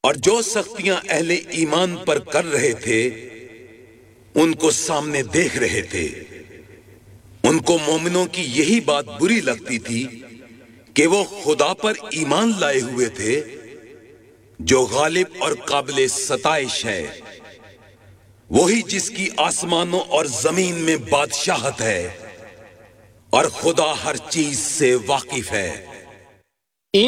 और जो सख्तियां अहले ईमान पर कर रहे थे उनको सामने देख रहे थे। उनको मोमिनों की यही बात बुरी लगती थी कि वो खुदा पर ईमान लाए हुए थे जो गालिब और काबिल सताइश है, वही जिसकी आसमानों और जमीन में बादशाहत है और खुदा हर चीज से वाकिफ है।